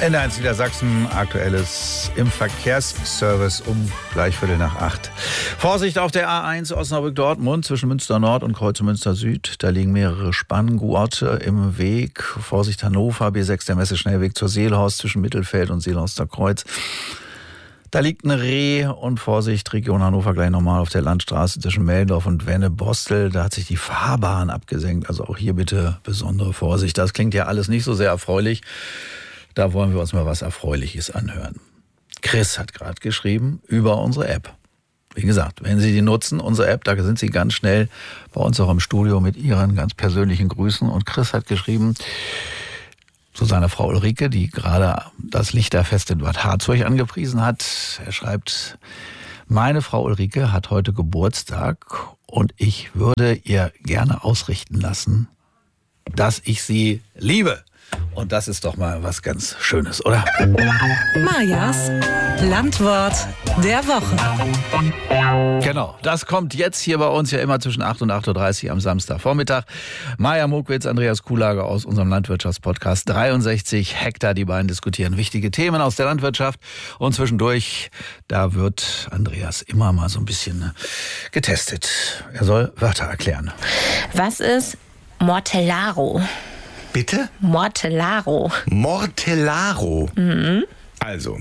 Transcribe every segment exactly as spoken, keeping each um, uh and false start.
N eins Niedersachsen, aktuelles im Verkehrsservice um gleich Viertel nach acht. Vorsicht auf der A eins Osnabrück-Dortmund zwischen Münster Nord und Kreuze-Münster Süd. Da liegen mehrere Spanngurte im Weg. Vorsicht Hannover, B sechs der Messeschnellweg zur Seelhorst zwischen Mittelfeld und Seelhorster Kreuz. Da liegt ein Reh und Vorsicht, Region Hannover gleich nochmal auf der Landstraße zwischen Meldorf und Wenne-Bostel. Da hat sich die Fahrbahn abgesenkt. Also auch hier bitte besondere Vorsicht. Das klingt ja alles nicht so sehr erfreulich. Da wollen wir uns mal was Erfreuliches anhören. Chris hat gerade geschrieben über unsere App. Wie gesagt, wenn Sie die nutzen, unsere App, da sind Sie ganz schnell bei uns auch im Studio mit Ihren ganz persönlichen Grüßen. Und Chris hat geschrieben zu seiner Frau Ulrike, die gerade das Lichterfest in Bad Harzburg angepriesen hat. Er schreibt: Meine Frau Ulrike hat heute Geburtstag und ich würde ihr gerne ausrichten lassen, dass ich sie liebe. Und das ist doch mal was ganz Schönes, oder? Majas Landwort der Woche. Genau, das kommt jetzt hier bei uns ja immer zwischen acht und acht Uhr dreißig am Samstagvormittag. Maja Mokwitz, Andreas Kuhlager aus unserem Landwirtschaftspodcast. dreiundsechzig Hektar, die beiden diskutieren wichtige Themen aus der Landwirtschaft. Und zwischendurch, da wird Andreas immer mal so ein bisschen getestet. Er soll Wörter erklären. Was ist Mortellaro? Bitte? Mortellaro. Mortellaro. Mhm. Also,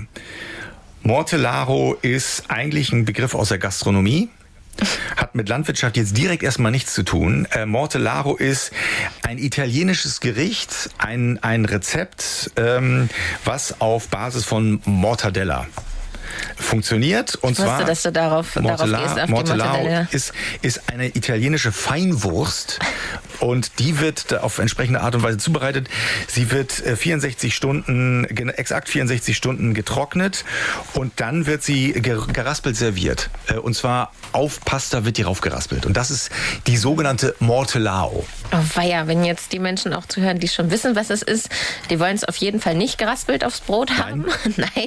Mortellaro ist eigentlich ein Begriff aus der Gastronomie. Hat mit Landwirtschaft jetzt direkt erstmal nichts zu tun. Äh, Mortellaro ist ein italienisches Gericht, ein, ein Rezept, ähm, was auf Basis von Mortadella funktioniert. Und ich wusste, zwar, dass du darauf, darauf gehst, auf Mortellaro die Mortadella. ist, ist eine italienische Feinwurst und die wird auf entsprechende Art und Weise zubereitet. Sie wird vierundsechzig Stunden, exakt vierundsechzig Stunden getrocknet und dann wird sie geraspelt serviert. Und zwar auf Pasta wird die raufgeraspelt. Und das ist die sogenannte Mortellaro. Oh weia, wenn jetzt die Menschen auch zuhören, die schon wissen, was es ist, die wollen es auf jeden Fall nicht geraspelt aufs Brot haben. Nein. Nein.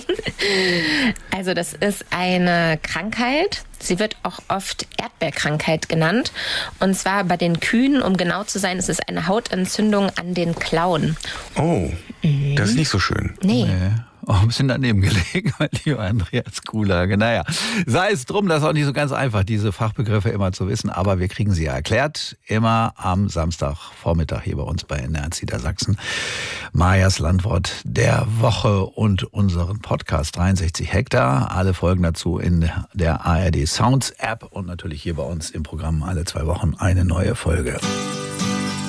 Also das ist eine Krankheit. Sie wird auch oft Erdbeerkrankheit genannt. Und zwar bei den Kühen, um genau zu sein, ist es eine Hautentzündung an den Klauen. Oh, mhm. Das ist nicht so schön. Nee. nee. Auch ein bisschen daneben gelegen, mein lieber Andreas Kuhlager. Naja, sei es drum, das ist auch nicht so ganz einfach, diese Fachbegriffe immer zu wissen, aber wir kriegen sie ja erklärt, immer am Samstagvormittag hier bei uns bei N eins Niedersachsen. Majas Landwort der Woche und unseren Podcast dreiundsechzig Hektar. Alle Folgen dazu in der A R D Sounds App und natürlich hier bei uns im Programm alle zwei Wochen eine neue Folge.